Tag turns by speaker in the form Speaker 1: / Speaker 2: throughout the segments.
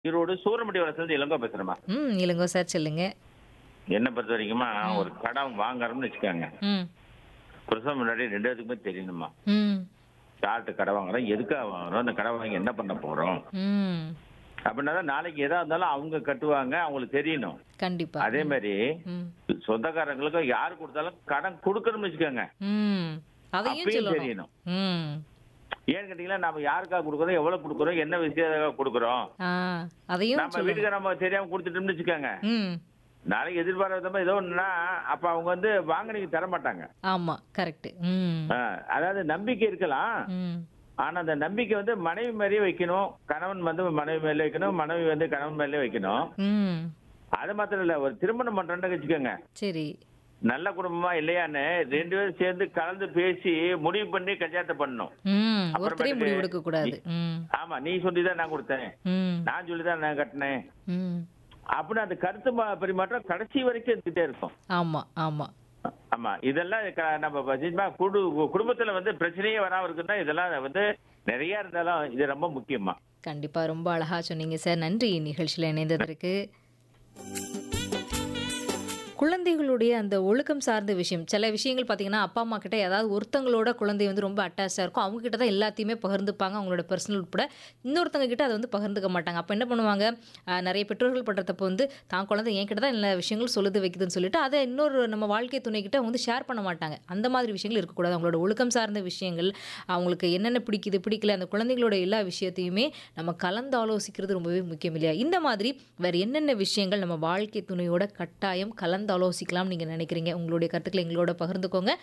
Speaker 1: Erode Suramatti வளர்த்துலேருந்து Ilango பேசுறேம்மா.
Speaker 2: Ilango sir சொல்லுங்க.
Speaker 1: என்ன பொறுத்த வரைக்குமா
Speaker 2: ம்.
Speaker 1: ஒரு கடன் வாங்குறோம்னு வச்சுக்கோங்க.
Speaker 2: ம்.
Speaker 1: புருஷன் முன்னாடி 2 பேத்துக்குமே தெரியணுமா.
Speaker 2: ம்.
Speaker 1: யார்கிட்ட கடன் வாங்குறோம், எதுக்காக வாங்குறோம், அந்த கடன் வாங்கி என்ன பண்ண போறோம்.
Speaker 2: ம்.
Speaker 1: அப்படின்னா தான் நாளைக்கு எதா இருந்தாலும் அவங்க கட்டுவாங்க, அவங்களுக்கு தெரியணும்.
Speaker 2: கண்டிப்பா.
Speaker 1: அதே மாதிரி
Speaker 2: ம்.
Speaker 1: சொந்தக்காரங்களுக்கு யாரு கொடுத்தாலும் கடன் கொடுக்கணும்னு வச்சுக்கோங்க.
Speaker 2: ம். அதையும்
Speaker 1: அப்பயும்
Speaker 2: சொல்லணும்.
Speaker 1: தெரியணும்.
Speaker 2: ம்.
Speaker 1: ஏன்னு கேட்டீங்கன்னா நம்ம யாருக்காக கொடுக்குறோம், எவ்வளவு கொடுக்குறோம், என்ன விஷயத்துக்காக கொடுக்குறோம்.
Speaker 2: ஆ, அதையும்
Speaker 1: நம்ம
Speaker 2: சொல்லணும்.
Speaker 1: வீட்டுக்கு நம்ம தெரியாம கொடுத்துட்டோம்னு வச்சுக்கோங்க.
Speaker 2: ம்.
Speaker 1: நாளைக்கு எதிர்பாராத ஏதோ ஒண்ணுன்னா அப்ப அவங்க வாங்கினீங்க தர மாட்டாங்க.
Speaker 2: ஆமா, கரெக்ட். ம்.
Speaker 1: அதாவது நம்பிக்கை இருக்கலாம்.
Speaker 2: ம்.
Speaker 1: ஆனா அந்த நம்பிக்கை மனைவி மேலேயே வைக்கணும். கணவன் மனைவி மேலே வைக்கணும். மனைவி கணவன் மேலே வைக்கணும்.
Speaker 2: ம்.
Speaker 1: அது மாத்திரம் இல்ல, ஒரு திருமணம் பண்றேன்னு வச்சுக்கோங்க.
Speaker 2: சரி.
Speaker 1: நல்ல குடும்பமா இல்லையான்னு 2 பேரும் சேர்ந்து கலந்து பேசி முடிவு பண்ணி கல்யாணத்தை பண்ணணும்.
Speaker 2: ஒருத்தரே
Speaker 1: அப்புறமேட்டுக்கு
Speaker 2: முடிவு எடுக்க கூடாது. ம்.
Speaker 1: ஆமா, நீ சொல்லிதான் நான் கொடுத்தேன்,
Speaker 2: ம்.
Speaker 1: நான் சொல்லிதான் நான் கட்டினேன்
Speaker 2: ம்.
Speaker 1: அப்படின்னு அந்த கருத்து பரிமாற்றம் கடைசி வரைக்கும் இருந்துட்டே இருக்கும்.
Speaker 2: ஆமா, ஆமா.
Speaker 1: ஆமா, இதெல்லாம் நம்ம நிஜமா குடும்பத்துல பிரச்சனையே வராம இருக்குன்னா இதெல்லாம் நிறைய இருந்தாலும் இது ரொம்ப முக்கியமா.
Speaker 2: கண்டிப்பா. ரொம்ப அழகா சொன்னீங்க சார். நன்றி நிகழ்ச்சியில இணைந்ததற்கு. குழந்தைகளுடைய அந்த ஒழுக்கம் சார்ந்த விஷயம், சில விஷயங்கள் பார்த்தீங்கன்னா, அப்பா அம்மா கிட்ட ஏதாவது ஒருத்தங்களோட குழந்தை ரொம்ப அட்டாச்சாக இருக்கும். அவங்க கிட்ட தான் எல்லாத்தையுமே பகிர்ந்துப்பாங்க, அவங்களோட பர்சனல் உட்பட. இன்னொருத்தங்க கிட்ட அதை பகிர்ந்துக்க மாட்டாங்க. அப்போ என்ன பண்ணுவாங்க, நிறைய பெற்றோர்கள் பண்ணுறதப்போ தான் குழந்தை என்கிட்ட தான் எல்லா விஷயங்களும் சொல்லுது வைக்குதுன்னு சொல்லிட்டு அதை இன்னொரு நம்ம வாழ்க்கை துணைக்கிட்ட அவங்க ஷேர் பண்ண மாட்டாங்க. அந்த மாதிரி விஷயங்கள் இருக்கக்கூடாது. அவங்களோட ஒழுக்கம் சார்ந்த விஷயங்கள், அவங்களுக்கு என்னென்ன பிடிக்குது பிடிக்கல, அந்த குழந்தைகளோட எல்லா விஷயத்தையுமே நம்ம கலந்து ஆலோசிக்கிறது ரொம்பவே முக்கியம் இல்லையா? இந்த மாதிரி வேறு என்னென்ன விஷயங்கள் நம்ம வாழ்க்கை துணையோட கட்டாயம் கலந்து ஆலோசிக்கலாம் நீங்க நினைக்கிறீங்க? உங்களுடைய கருத்துக்களை எங்களோட பகிர்ந்துக்கோங்க.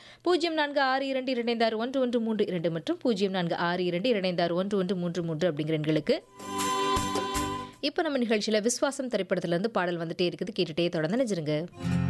Speaker 2: 0462261132 மற்றும் 0462261133 அப்படிங்கிற எண்களுக்கு. இப்போ நம்ம நிகழ்ச்சியில விஸ்வாசம் திரைப்படத்துல இருந்து பாடல் வந்துட்டே இருக்குது. கேட்டுட்டே தொடர்ந்து நினைச்சிருங்க.